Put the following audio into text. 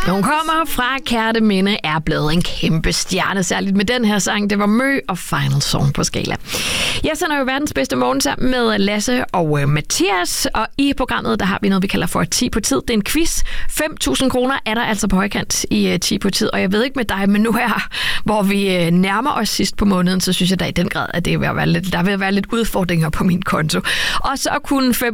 Hun kommer fra Kærteminde, er blevet en kæmpe stjerne, særligt med den her sang. Det var Mø og Final Song på Skala. Jeg sender jo verdens bedste morgen sammen med Lasse og Mathias, og i programmet der har vi noget, vi kalder for 10 på tid. Det er en quiz. 5.000 kroner er der altså på højkant i 10 på tid, og jeg ved ikke med dig, men nu her, hvor vi nærmer os sidst på måneden, så synes jeg da i den grad, at det vil være lidt, der vil være lidt udfordringer på min konto. Og så kunne